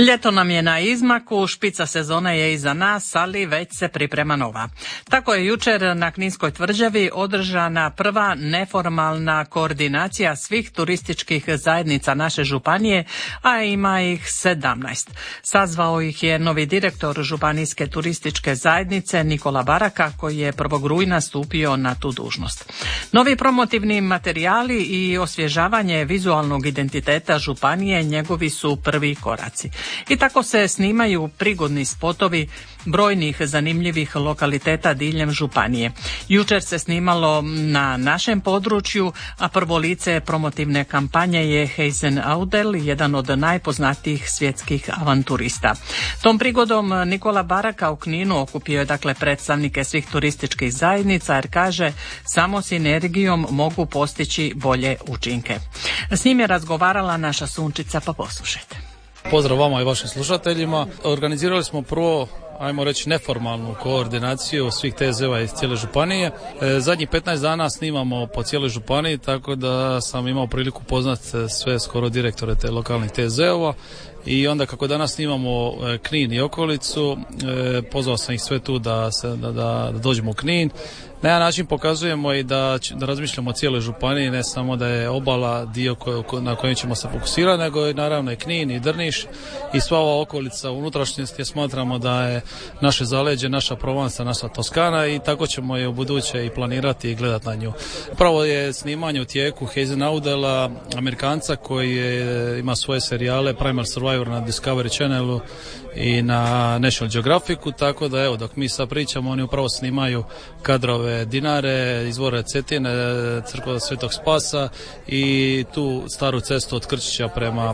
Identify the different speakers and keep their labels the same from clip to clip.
Speaker 1: Ljeto nam je na izmaku, špica sezone je iza nas, ali već se priprema nova. Tako je jučer na Kninskoj tvrđavi održana prva neformalna koordinacija svih turističkih zajednica naše županije, a ima ih 17. Sazvao ih je novi direktor Županijske turističke zajednice Nikola Baraka, koji je 1. rujna stupio na tu dužnost. Novi promotivni materijali i osvježavanje vizualnog identiteta županije njegovi su prvi koraci. I tako se snimaju prigodni spotovi brojnih zanimljivih lokaliteta diljem županije. Jučer se snimalo na našem području, a prvo lice promotivne kampanje je Heisen Audel, jedan od najpoznatijih svjetskih avanturista. Tom prigodom Nikola Baraka u Kninu okupio je dakle predstavnike svih turističkih zajednica, jer kaže samo sinergijom mogu postići bolje učinke. S njim je razgovarala naša Sunčica, pa poslušajte.
Speaker 2: Pozdrav vama i vašim slušateljima. Organizirali smo prvo, ajmo reći, neformalnu koordinaciju svih TZ-ova iz cijele županije. Zadnjih 15 dana snimamo po cijeloj županiji, tako da sam imao priliku poznati sve skoro direktore te lokalnih TZ-ova. I onda kako danas snimamo Knin i okolicu, pozvao sam ih sve tu da dođemo u Knin. Na jedan način pokazujemo i da razmišljamo o cijeloj županiji, ne samo da je obala dio na kojem ćemo se fokusirati, nego i naravno i Knin i Drniš i sva ova okolica u unutrašnjosti. Smatramo da je naše zaleđe, naša Provansa, naša Toskana i tako ćemo je u buduće i planirati i gledati na nju. Upravo je snimanje u tijeku Heisen Audela, Amerikanca koji ima svoje serijale Primal Survivor na Discovery Channelu i na National Geographicu, tako da evo dok mi sad pričamo oni upravo snimaju kadrove Dinare, izvora Cetine, crkva Svetog Spasa i tu staru cestu od Krčića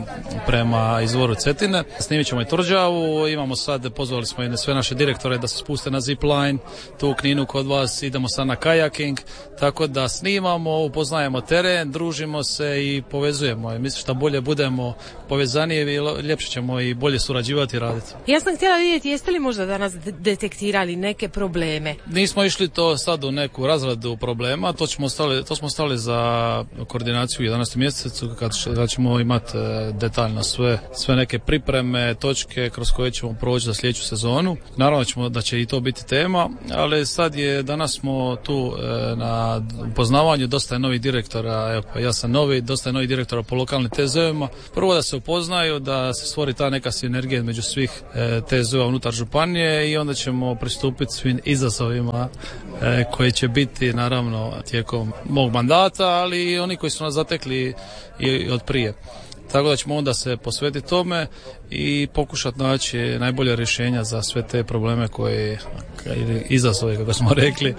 Speaker 2: prema izvoru Cetine. Snimit ćemo i tvrđavu, imamo sad, pozvali smo i sve naše direktore da se spuste na zipline, tu u Kninu kod vas, idemo sad na kajaking, tako da snimamo, upoznajemo teren, družimo se i povezujemo. Mislim što bolje budemo povezaniji, ljepše ćemo i bolje surađivati i raditi.
Speaker 3: Ja sam htjela vidjeti, jeste li možda danas detektirali neke probleme?
Speaker 2: Nismo išli to sad u neku razradu problema, to smo stali za koordinaciju u 11. mjesecu kad ćemo imati detaljno sve neke pripreme, točke kroz koje ćemo proći za sljedeću sezonu. Naravno da će i to biti tema, ali danas smo tu na upoznavanju, dosta je novih direktora, evo pa ja sam novi, dosta je novih direktora po lokalnim TZ-ovima. Prvo da se upoznaju, da se stvori ta neka sinergija među svih TZ-ova unutar županije i onda ćemo pristupiti svim izazovima koji će biti naravno tijekom mog mandata, ali i oni koji su nas zatekli i od prije. Tako da ćemo onda se posvetiti tome i pokušati naći najbolje rješenja za sve te probleme koje, ili izazove kako smo rekli,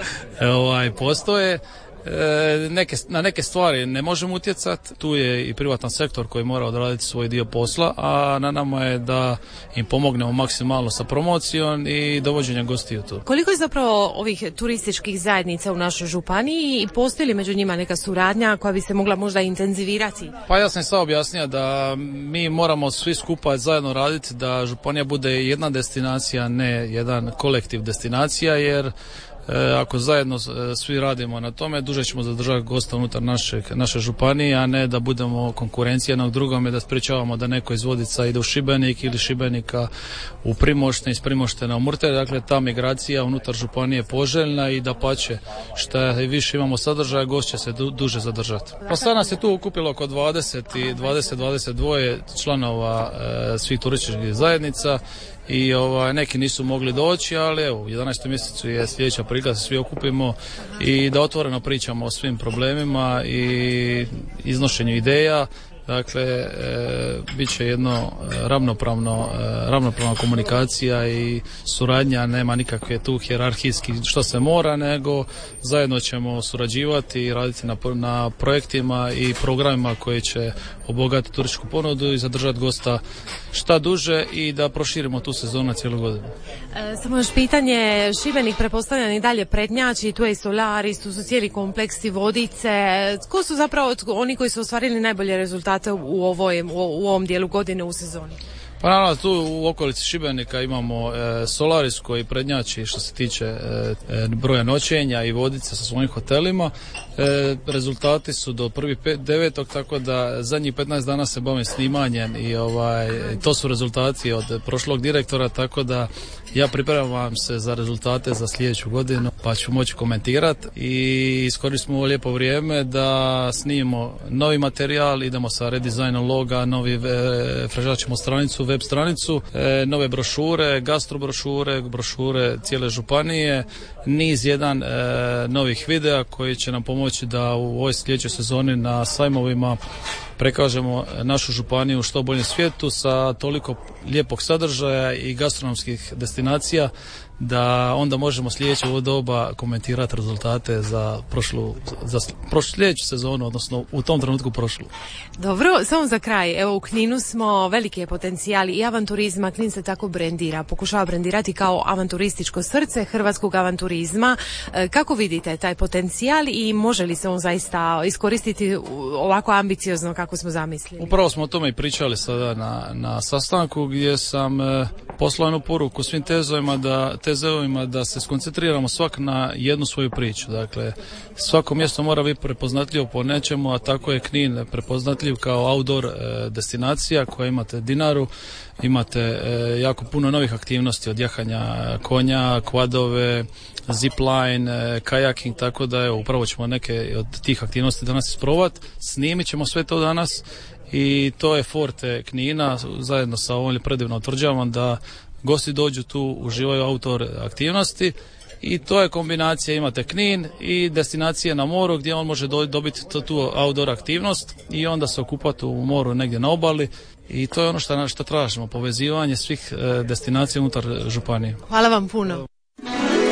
Speaker 2: postoje. Na neke stvari ne možemo utjecati, tu je i privatan sektor koji mora odraditi svoj dio posla, a na nama je da im pomognemo maksimalno sa promocijom i dovođenjem gostiju tu.
Speaker 3: Koliko je zapravo ovih turističkih zajednica u našoj županiji i postoji li među njima neka suradnja koja bi se mogla možda intenzivirati?
Speaker 2: Pa ja sam sad objasnio da mi moramo svi skupa zajedno raditi da županija bude jedna destinacija, ne jedan kolektiv destinacija, jer ako zajedno svi radimo na tome, duže ćemo zadržati gosta unutar naše županije, a ne da budemo konkurencija jednog drugome, da sprečavamo da neko iz Vodica ide u Šibenik ili Šibenika u Primošten, iz Primoštena u Murter. Dakle, ta migracija unutar županije je poželjna i dapače, što više imamo sadržaja, gost će se duže zadržati. Pa sad nas je tu ukupilo oko 22 članova svih turističkih zajednica i neki nisu mogli doći, ali evo u 11. mjesecu je sljedeća prilika da se svi okupimo i da otvoreno pričamo o svim problemima i iznošenju ideja. Dakle, bit će jedno ravnopravna komunikacija i suradnja, nema nikakve tu hijerarhijski što se mora, nego zajedno ćemo surađivati i raditi na projektima i programima koji će obogatiti turističku ponudu i zadržati gosta šta duže i da proširimo tu sezonu cijelu godinu.
Speaker 3: Samo još pitanje, Šibenik pretpostavljam i dalje prednjači, tu je i Solaris, tu su cijeli kompleksi Vodice. Ko su zapravo oni koji su ostvarili najbolje rezultate u ovom dijelu godine u sezoni?
Speaker 2: Pa naravno, tu u okolici Šibenika imamo Solaris koji prednjači što se tiče broja noćenja i Vodice sa svojim hotelima. Rezultati su do 1.9. tako da zadnjih 15 dana se bavim snimanjem i to su rezultati od prošlog direktora, tako da ja pripremam se za rezultate za sljedeću godinu, pa ću moći komentirati i iskoristimo ovo lijepo vrijeme da snimimo novi materijal, idemo sa redizajnom loga, refreširat stranicu, web stranicu, nove brošure, brošure cijele županije, niz jedan novih videa koji će nam pomoći da u ovoj sljedećoj sezoni na sajmovima prekažemo našu županiju u što boljem svijetu sa toliko lijepog sadržaja i gastronomskih destinacija da onda možemo sljedeće ovo doba komentirati rezultate za sljedeću sezonu, odnosno u tom trenutku prošlu.
Speaker 3: Dobro, samo za kraj, evo u Kninu smo velike potencijali i avanturizma, Knin se tako brendira, pokušava brendirati kao avanturističko srce hrvatskog avanturizma. Kako vidite taj potencijal i može li se on zaista iskoristiti ovako ambiciozno kako smo zamislili?
Speaker 2: Upravo smo o tome i pričali sada na sastanku gdje sam poslao jednu poruku svim TZ-ovima da se skoncentriramo svak na jednu svoju priču. Dakle, svako mjesto mora biti prepoznatljivo po nečemu, a tako je Knin prepoznatljiv kao outdoor destinacija koja imate Dinaru, imate jako puno novih aktivnosti od jahanja konja, kvadove, zipline, kajaking, tako da evo, upravo ćemo neke od tih aktivnosti danas isprobati. Snimit ćemo sve to danas i to je forte Knina zajedno sa ovom predivnom tvrđavom da gosti dođu tu, uživaju outdoor aktivnosti i to je kombinacija, imate Knin i destinacije na moru gdje on može dobiti tu outdoor aktivnost i onda se okupati u moru negdje na obali i to je ono što tražimo, povezivanje svih destinacija unutar županije.
Speaker 3: Hvala vam puno.